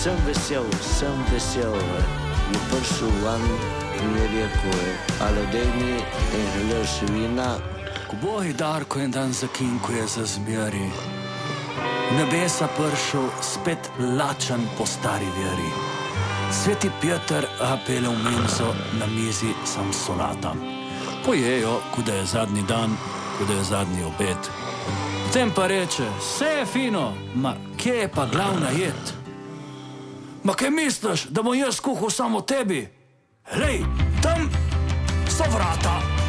sem vesel, je prišel van in mi rekel, ali dej mi in želel še vina. Ko boji Darko en dan zakinkuje za zmeri, nebesa prišel spet lačen po stari veri. Sveti Peter apele v menzo, na mizi sam solata. Pojejo, ko da je zadnji dan, ko da je zadnji obed. Potem pa reče, vse je fino, ma kje je pa glavna jed? Ma kaj misliš, da bom jaz kuhal samo tebi? Lej, tam so vrata.